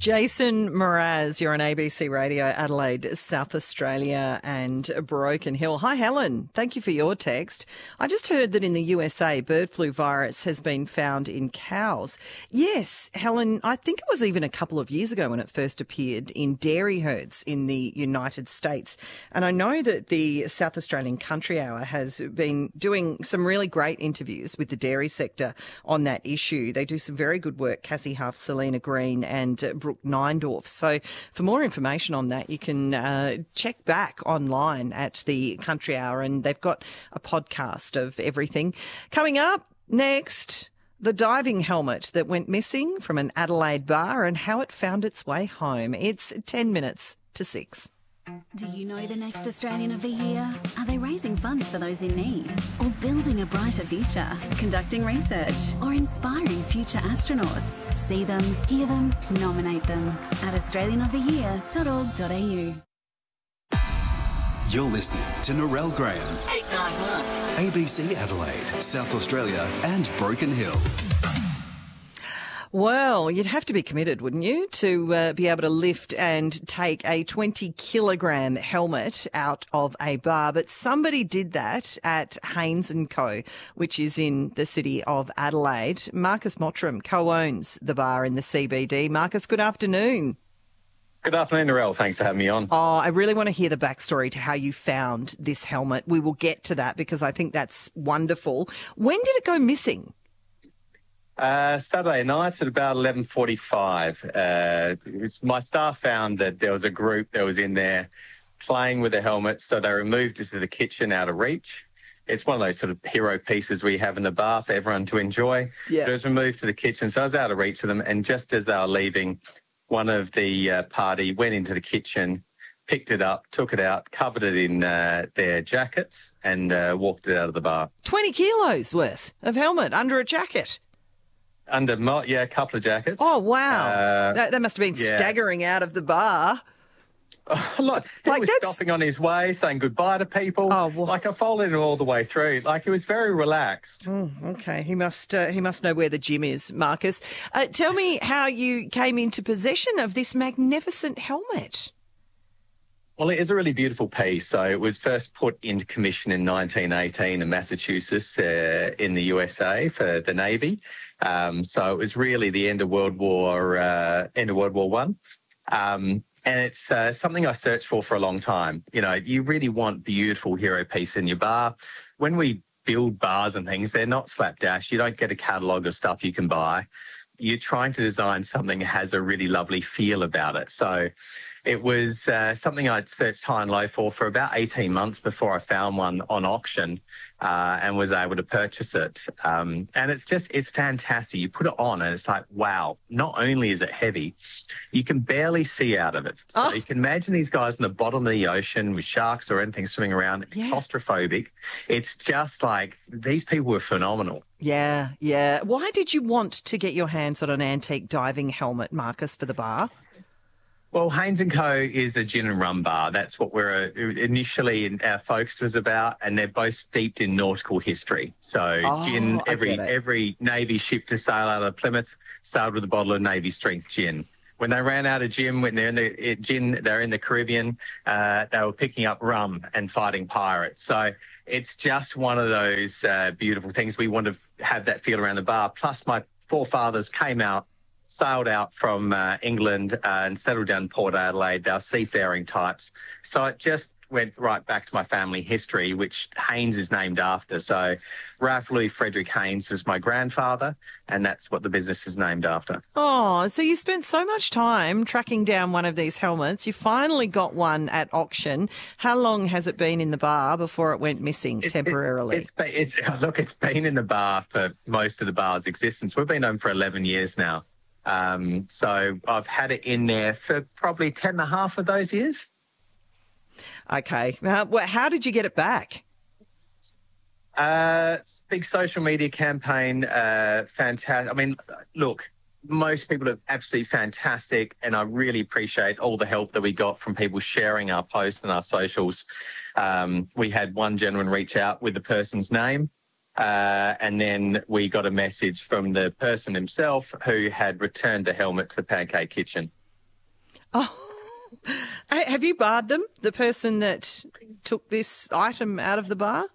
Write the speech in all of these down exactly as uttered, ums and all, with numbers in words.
Jason Mraz, you're on A B C Radio Adelaide, South Australia and Broken Hill. Hi, Helen. Thank you for your text. I just heard that in the U S A, bird flu virus has been found in cows. Yes, Helen, I think it was even a couple of years ago when it first appeared in dairy herds in the United States. And I know that the South Australian Country Hour has been doing some really great interviews with the dairy sector on that issue. They do some very good work, Cassie Huff, Selena Green and uh, Brooke Neindorf. So for more information on that, you can uh, check back online at the Country Hour, and they've got a podcast of everything. Coming up next, the diving helmet that went missing from an Adelaide bar and how it found its way home. It's ten minutes to six. Do you know the next Australian of the Year? Are they raising funds for those in need? Or building a brighter future? Conducting research? Or inspiring future astronauts? See them, hear them, nominate them at australian of the year dot org dot a u. You're listening to Narelle Graham. eight nine one. A B C Adelaide, South Australia and Broken Hill. Well, you'd have to be committed, wouldn't you, to uh, be able to lift and take a twenty kilogram helmet out of a bar. But somebody did that at Haynes and Co, which is in the city of Adelaide. Marcus Mottram co-owns the bar in the C B D. Marcus, good afternoon. Good afternoon, Narelle. Thanks for having me on. Oh, I really want to hear the backstory to how you found this helmet. We will get to that because I think that's wonderful. When did it go missing? Uh, Saturday night at about eleven forty-five. Uh, it was, my staff found that there was a group that was in there playing with the helmet, so they removed it to the kitchen out of reach. It's one of those sort of hero pieces we have in the bar for everyone to enjoy. Yeah. It was removed to the kitchen, so I was out of reach of them, and just as they were leaving, one of the uh, party went into the kitchen, picked it up, took it out, covered it in uh, their jackets and uh, walked it out of the bar. twenty kilos worth of helmet under a jacket. Under, my, yeah, a couple of jackets. Oh, wow. Uh, that, that must have been yeah. staggering out of the bar. Like, he Like was that's- stopping on his way, saying goodbye to people. Oh, well- Like, I followed him all the way through. Like, he was very relaxed. Oh, okay. He must uh, he must know where the gym is, Marcus. Uh, tell me how you came into possession of this magnificent helmet. Well, it is a really beautiful piece. So it was first put into commission in nineteen eighteen in Massachusetts uh, in the U S A for the Navy. Um, so it was really the end of World War, uh, end of World War One. Um, and it's uh, something I searched for for a long time. You know, you really want beautiful hero piece in your bar. When we build bars and things, they're not slapdash. You don't get a catalogue of stuff you can buy. You're trying to design something that has a really lovely feel about it. So it was uh, something I'd searched high and low for for about eighteen months before I found one on auction uh, and was able to purchase it. Um, and it's just, it's fantastic. You put it on and it's like, wow, not only is it heavy, you can barely see out of it. So Oh. you can imagine these guys in the bottom of the ocean with sharks or anything swimming around, Yeah. claustrophobic. It's just like, these people were phenomenal. Yeah, yeah. Why did you want to get your hands on an antique diving helmet, Marcus, for the bar? Well, Haynes and Co is a gin and rum bar. That's what we're uh, initially our focus was about, and they're both steeped in nautical history. So Oh, gin, I every get it. every Navy ship to sail out of Plymouth sailed with a bottle of Navy strength gin. When they ran out of gin, when they're in the it, gin, they're in the Caribbean. Uh, they were picking up rum and fighting pirates. So it's just one of those uh, beautiful things. We want to have that feel around the bar. Plus, my forefathers came out. Sailed out from uh, England uh, and settled down in Port Adelaide. They were seafaring types. So it just went right back to my family history, which Haynes is named after. So Ralph Louis Frederick Haynes was my grandfather, and that's what the business is named after. Oh, so you spent so much time tracking down one of these helmets. You finally got one at auction. How long has it been in the bar before it went missing It- it- temporarily? It's, been- it's, look, it's been in the bar for most of the bar's existence. We've been open for eleven years now. Um, so I've had it in there for probably ten and a half of those years. Okay. Uh, well, how did you get it back? Uh, big social media campaign, uh, fantastic. I mean, look, most people are absolutely fantastic, and I really appreciate all the help that we got from people sharing our posts and our socials. Um, we had one gentleman reach out with the person's name. Uh, and then we got a message from the person himself who had returned the helmet to the Pancake Kitchen. Hey, have you barred them, the person that took this item out of the bar?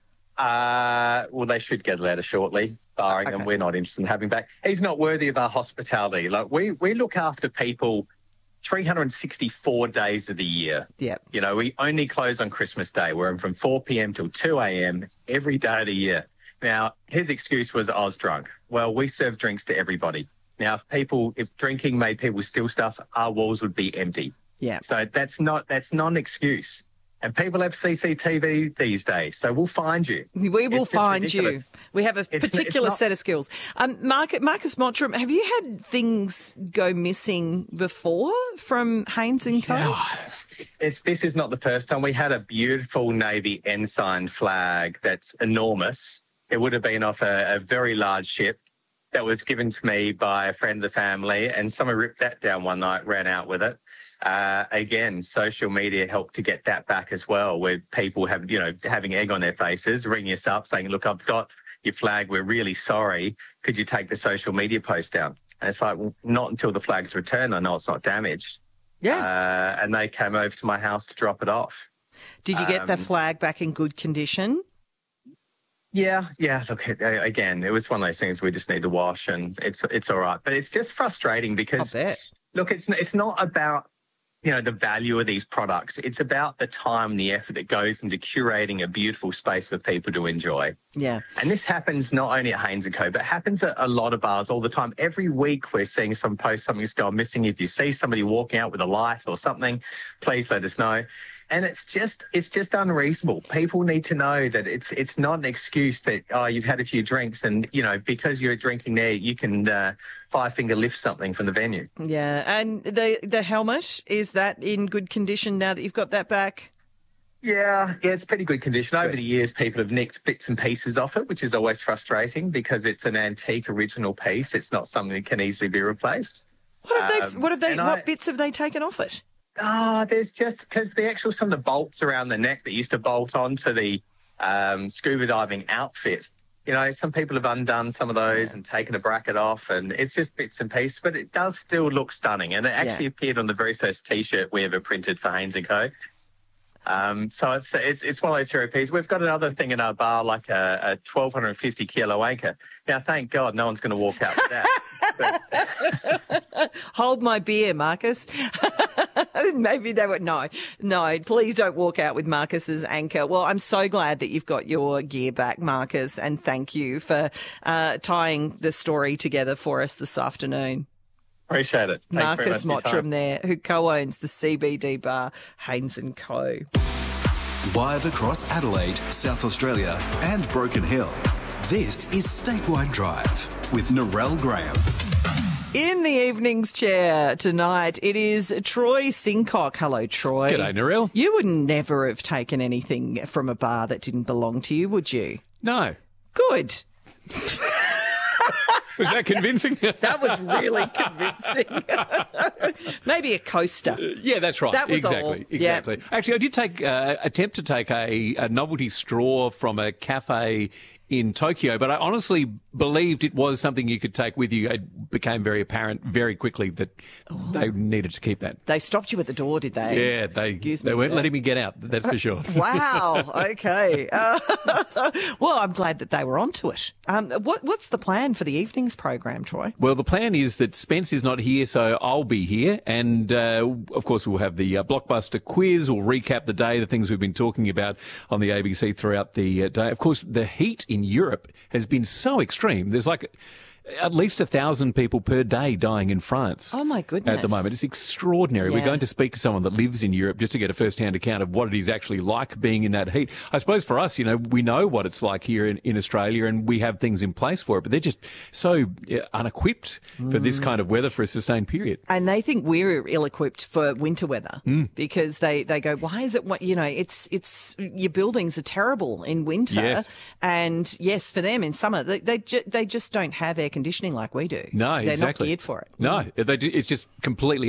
Uh, well, they should get a letter shortly, barring Okay. them. We're not interested in having back. He's not worthy of our hospitality. Like we, we look after people three hundred sixty-four days of the year. Yep. You know, we only close on Christmas Day. We're open from four p.m. till two a.m. every day of the year. Now, his excuse was I was drunk. Well, we serve drinks to everybody. Now, if people, if drinking made people steal stuff, our walls would be empty. Yeah. So that's not that's not an excuse. And people have C C T V these days, so we'll find you. We will It's just find ridiculous. you. We have a It's- particular it's not- set of skills. Um, Mark, Marcus Mottram, have you had things go missing before from Haynes and Co? Yeah. It's, this is not the first time. We had a beautiful Navy ensign flag that's enormous. It would have been off a, a very large ship that was given to me by a friend of the family, and someone ripped that down one night, ran out with it. Uh, again, social media helped to get that back as well, where people have, you know, having egg on their faces, ringing us up saying, look, I've got your flag. We're really sorry. Could you take the social media post down? And it's like, well, not until the flag's returned. I know it's not damaged. Yeah. Uh, and they came over to my house to drop it off. Did you get the um, flag back in good condition? Yeah, yeah. Look, uh, again, it was one of those things we just need to wash, and it's it's all right. But it's just frustrating I because, bet. look, it's it's not about, you know, the value of these products. It's about the time, the effort that goes into curating a beautiful space for people to enjoy. Yeah. And this happens not only at Haynes and Co, but happens at a lot of bars all the time. Every week we're seeing some post, something's gone missing. If you see somebody walking out with a light or something, please let us know. And it's just it's just unreasonable. People need to know that it's it's not an excuse that, oh, you've had a few drinks and, you know, because you're drinking there, you can uh, five-finger lift something from the venue. Yeah. And the, the helmet, is that in good condition now that you've got that back? Yeah, yeah, it's pretty good condition. Over the years, people have nicked bits and pieces off it, which is always frustrating because it's an antique original piece. It's not something that can easily be replaced. What have they, Um, what have they, and what I- bits have they taken off it? Ah, there's just because the actual some of the bolts around the neck that used to bolt onto the um, scuba diving outfit. You know, some people have undone some of those and taken a bracket off, and it's just bits and pieces, but it does still look stunning. And it actually Yeah. appeared on the very first T-shirt we ever printed for Haynes and Co. Um, so it's it's it's one of those hero pieces. We've got another thing in our bar, like a, a twelve fifty kilo anchor. Now, thank God, no one's going to walk out with that. But, Hold my beer, Marcus. Maybe they would. No, no, please don't walk out with Marcus's anchor. Well, I'm so glad that you've got your gear back, Marcus, and thank you for uh, tying the story together for us this afternoon. appreciate it. Thanks very Marcus much for your time. Mottram there, who co-owns the C B D bar, Haynes and Co. Live across Adelaide, South Australia, and Broken Hill. This is Statewide Drive with Narelle Graham. In the evenings chair tonight, it is Troy Sincock. Hello, Troy. G'day, Narelle. You would never have taken anything from a bar that didn't belong to you, would you? No. Good. Was that convincing? That was really convincing. Maybe a coaster. Yeah, that's right. That was exactly. all. Exactly. Yeah. Actually, I did take uh, attempt to take a, a novelty straw from a cafe in Tokyo, but I honestly believed it was something you could take with you. It became very apparent very quickly that Oh. they needed to keep that. They stopped you at the door, did they? Yeah, they Excuse me, they weren't sir. letting me get out. That's for sure. Wow. Okay. Uh, well, I'm glad that they were onto it. Um, what, what's the plan for the evenings program, Troy? Well, the plan is that Spence is not here, so I'll be here. And, uh, of course, we'll have the uh, Blockbuster quiz. We'll recap the day, the things we've been talking about on the A B C throughout the uh, day. Of course, the heat in Europe has been so extreme. There's like at least a thousand people per day dying in France. Oh, my goodness. At the moment. It's extraordinary. Yeah. We're going to speak to someone that lives in Europe just to get a first-hand account of what it is actually like being in that heat. I suppose for us, you know, we know what it's like here in, in Australia and we have things in place for it, but they're just so uh, unequipped for this kind of weather for a sustained period. And they think we're ill-equipped for winter weather Mm. because they, they go, why is it what, you know, it's, it's, your buildings are terrible in winter. Yes. And yes, for them in summer, they, they, ju- they just don't have air conditioning like we do. No, They're exactly. not geared for it. No, they, ju- it's just completely